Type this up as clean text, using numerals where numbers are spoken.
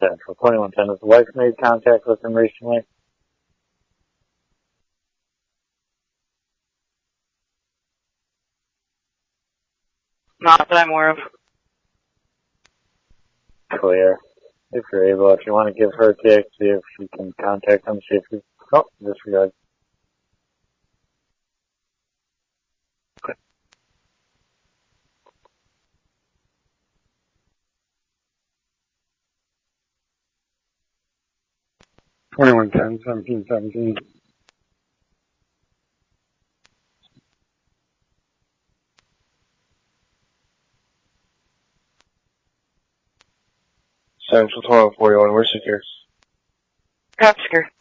Central. 2110. Has the wife made contact with him recently? Not that I'm aware of. Clear. If you're able, if you want to give her a text, see if you can contact him, see if you... Oh, disregard. Okay. 2110, 1717. Central 1241, we're secure. Top secure.